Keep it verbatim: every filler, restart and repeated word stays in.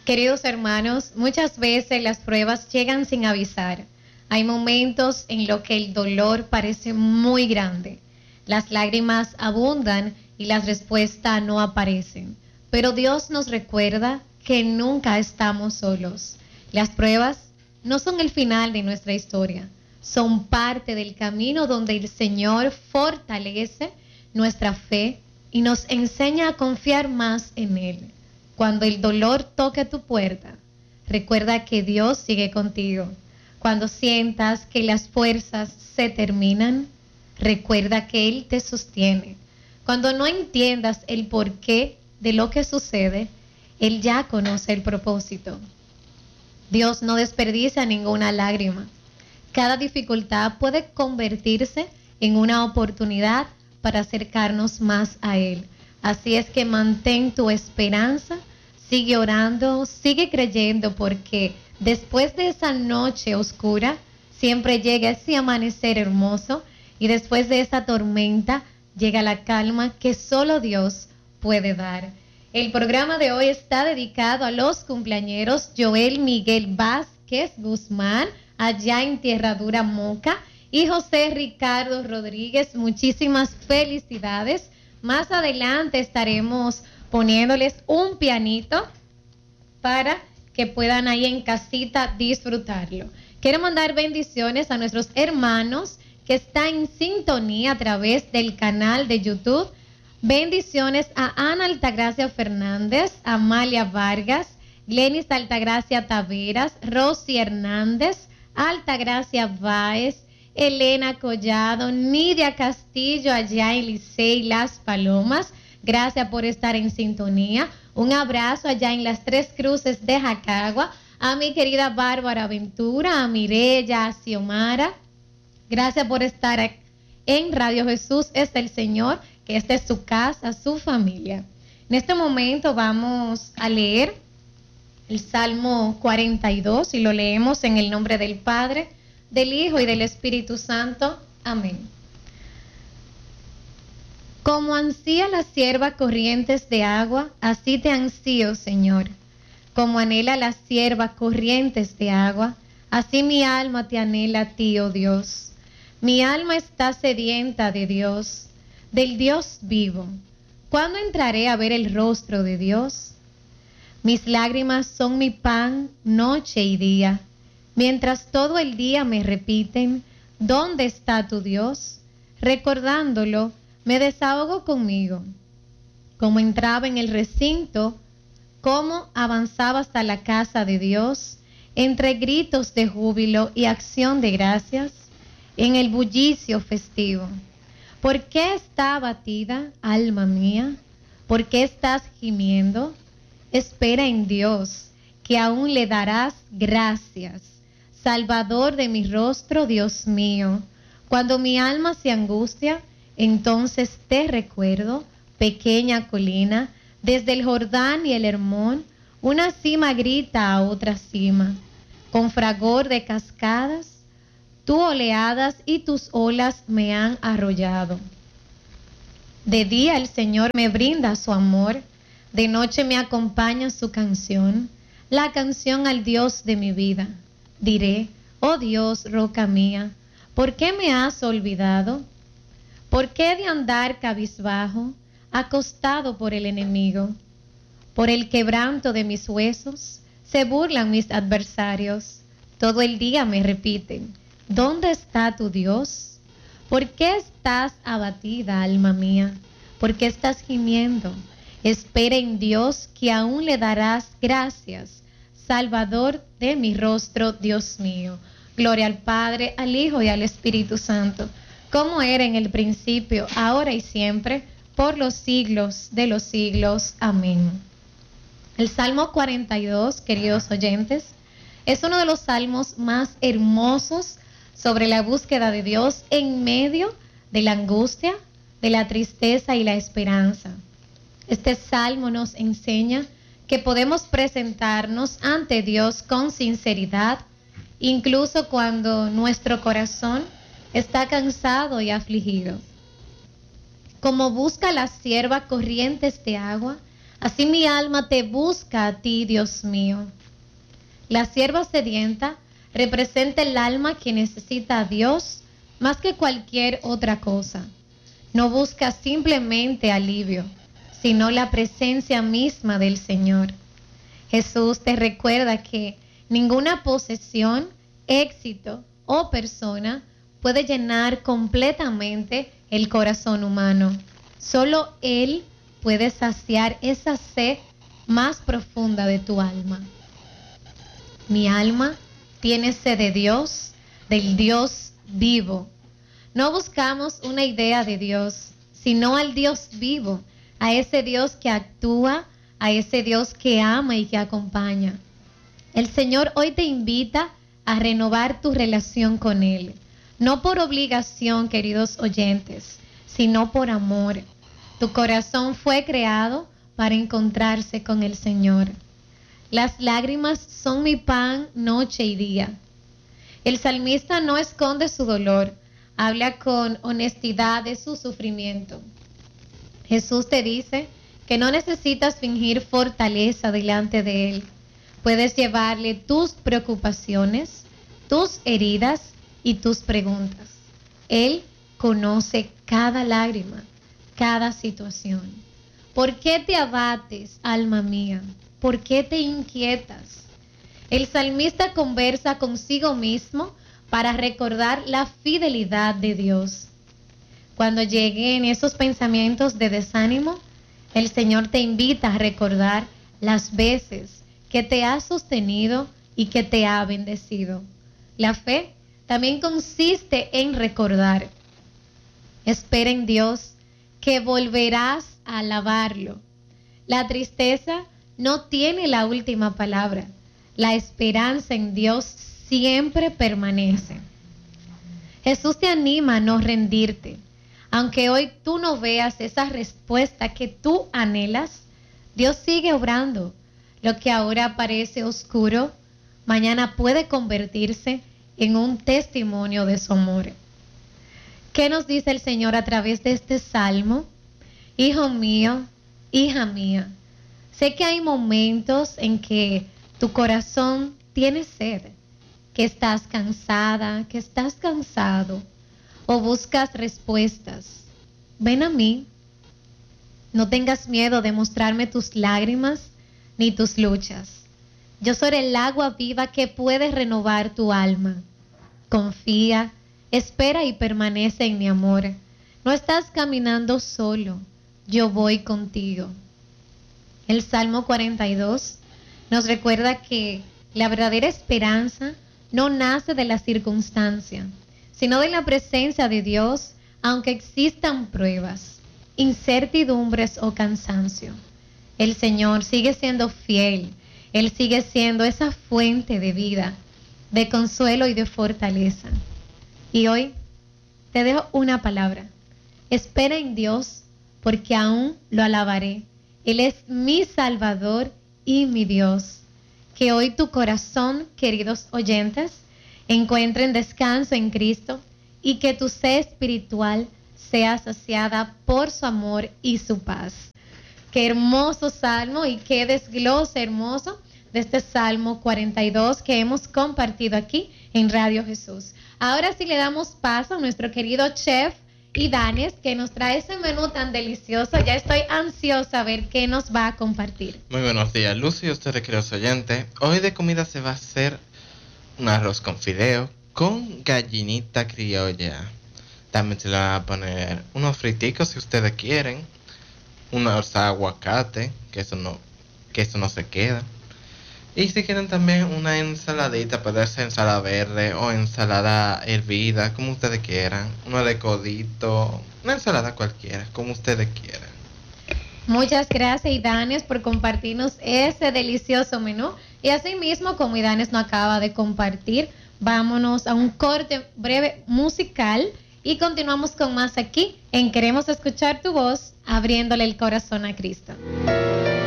Queridos hermanos, muchas veces las pruebas llegan sin avisar. Hay momentos en los que el dolor parece muy grande. Las lágrimas abundan y las respuestas no aparecen. Pero Dios nos recuerda que nunca estamos solos. Las pruebas no son el final de nuestra historia. Son parte del camino donde el Señor fortalece nuestra fe y nos enseña a confiar más en Él. Cuando el dolor toque tu puerta, recuerda que Dios sigue contigo. Cuando sientas que las fuerzas se terminan, recuerda que Él te sostiene. Cuando no entiendas el porqué de lo que sucede, Él ya conoce el propósito. Dios no desperdicia ninguna lágrima. Cada dificultad puede convertirse en una oportunidad para acercarnos más a Él. Así es que mantén tu esperanza, sigue orando, sigue creyendo, porque después de esa noche oscura siempre llega ese amanecer hermoso, y después de esa tormenta llega la calma que solo Dios puede dar. El programa de hoy está dedicado a los cumpleañeros Joel Miguel Vázquez Guzmán, allá en Tierra Dura, Moca, y José Ricardo Rodríguez. Muchísimas felicidades. Más adelante estaremos poniéndoles un pianito para que puedan ahí en casita disfrutarlo. Quiero mandar bendiciones a nuestros hermanos que están en sintonía a través del canal de YouTube. Bendiciones a Ana Altagracia Fernández, Amalia Vargas, Glenis Altagracia Taveras, Rosy Hernández, Altagracia Báez, Elena Collado, Nidia Castillo, allá en Licey Las Palomas. Gracias por estar en sintonía. Un abrazo allá en las Tres Cruces de Jacagua. A mi querida Bárbara Ventura, a Mireya, a Xiomara. Gracias por estar en Radio Jesús es el Señor, que esta es su casa, su familia. En este momento vamos a leer el Salmo cuarenta y dos y lo leemos en el nombre del Padre, del Hijo y del Espíritu Santo. Amén. Como ansía la sierva corrientes de agua, así te ansío, Señor. Como anhela la sierva corrientes de agua, así mi alma te anhela a ti, oh Dios. Mi alma está sedienta de Dios, del Dios vivo. ¿Cuándo entraré a ver el rostro de Dios? Mis lágrimas son mi pan noche y día, mientras todo el día me repiten, ¿dónde está tu Dios? Recordándolo, me desahogo conmigo. Como entraba en el recinto, cómo avanzaba hasta la casa de Dios, entre gritos de júbilo y acción de gracias, en el bullicio festivo. ¿Por qué está abatida, alma mía? ¿Por qué estás gimiendo? Espera en Dios, que aún le darás gracias. Salvador de mi rostro, Dios mío. Cuando mi alma se angustia, entonces te recuerdo, pequeña colina, desde el Jordán y el Hermón, una cima grita a otra cima. Con fragor de cascadas, tus oleadas y tus olas me han arrollado. De día el Señor me brinda su amor, de noche me acompaña su canción, la canción al Dios de mi vida. Diré, oh Dios, roca mía, ¿por qué me has olvidado? ¿Por qué de andar cabizbajo, acostado por el enemigo? Por el quebranto de mis huesos, se burlan mis adversarios. Todo el día me repiten, ¿dónde está tu Dios? ¿Por qué estás abatida, alma mía? ¿Por qué estás gimiendo? Espera en Dios, que aún le darás gracias. Salvador de mi rostro, Dios mío. Gloria al Padre, al Hijo y al Espíritu Santo, como era en el principio, ahora y siempre, por los siglos de los siglos. Amén. El Salmo cuarenta y dos, queridos oyentes, es uno de los salmos más hermosos sobre la búsqueda de Dios en medio de la angustia, de la tristeza y la esperanza. Este salmo nos enseña que podemos presentarnos ante Dios con sinceridad, incluso cuando nuestro corazón está cansado y afligido. Como busca la sierva corrientes de agua, Así mi alma te busca a ti, Dios mío. La sierva sedienta representa el alma que necesita a Dios más que cualquier otra cosa. No busca simplemente alivio, sino la presencia misma del Señor. Jesús te recuerda que ninguna posesión, éxito o persona puede llenar completamente el corazón humano. Solo Él puede saciar esa sed más profunda de tu alma. Mi alma tiene sed de Dios, del Dios vivo. No buscamos una idea de Dios, sino al Dios vivo, a ese Dios que actúa, a ese Dios que ama y que acompaña. El Señor hoy te invita a renovar tu relación con Él, no por obligación, queridos oyentes, sino por amor. Tu corazón fue creado para encontrarse con el Señor. Las lágrimas son mi pan noche y día. El salmista no esconde su dolor, habla con honestidad de su sufrimiento. Jesús te dice que no necesitas fingir fortaleza delante de Él. Puedes llevarle tus preocupaciones, tus heridas y tus preguntas. Él conoce cada lágrima, cada situación. ¿Por qué te abates, alma mía? ¿Por qué te inquietas? El salmista conversa consigo mismo para recordar la fidelidad de Dios. Cuando lleguen esos pensamientos de desánimo, el Señor te invita a recordar las veces que te ha sostenido y que te ha bendecido. La fe también consiste en recordar. Espera en Dios que volverás a alabarlo. La tristeza no tiene la última palabra. La esperanza en Dios siempre permanece. Jesús te anima a no rendirte. Aunque hoy tú no veas esa respuesta que tú anhelas, Dios sigue obrando. Lo que ahora parece oscuro, mañana puede convertirse en un testimonio de su amor. ¿Qué nos dice el Señor a través de este salmo? Hijo mío, hija mía, sé que hay momentos en que tu corazón tiene sed, que estás cansada, que estás cansado, o buscas respuestas. Ven a mí. No tengas miedo de mostrarme tus lágrimas ni tus luchas. Yo soy el agua viva que puede renovar tu alma. Confía, espera y permanece en mi amor. No estás caminando solo, yo voy contigo. El Salmo cuarenta y dos nos recuerda que la verdadera esperanza no nace de la circunstancia, sino de la presencia de Dios, aunque existan pruebas, incertidumbres o cansancio. El Señor sigue siendo fiel, Él sigue siendo esa fuente de vida, de consuelo y de fortaleza. Y hoy te dejo una palabra. Espera en Dios, porque aún lo alabaré. Él es mi Salvador y mi Dios. Que hoy tu corazón, queridos oyentes, encuentren descanso en Cristo y que tu sed espiritual sea saciada por su amor y su paz. Qué hermoso salmo y qué desglose hermoso de este Salmo cuarenta y dos que hemos compartido aquí en Radio Jesús. Ahora sí le damos paso a nuestro querido chef Idanes, que nos trae ese menú tan delicioso. Ya estoy ansiosa a ver qué nos va a compartir. Muy buenos días, Lucy y ustedes, queridos oyentes. Hoy de comida se va a hacer un arroz con fideo con gallinita criolla. También se le va a poner unos friticos si ustedes quieren, unos aguacate, que eso no, que eso no se queda. Y si quieren también una ensaladita, puede ser ensalada verde o ensalada hervida, como ustedes quieran. Uno de codito, una ensalada cualquiera, como ustedes quieran. Muchas gracias, Idanes, por compartirnos ese delicioso menú. Y así mismo, como Idanes nos acaba de compartir, vámonos a un corte breve musical y continuamos con más aquí en Queremos Escuchar Tu Voz, abriéndole el corazón a Cristo.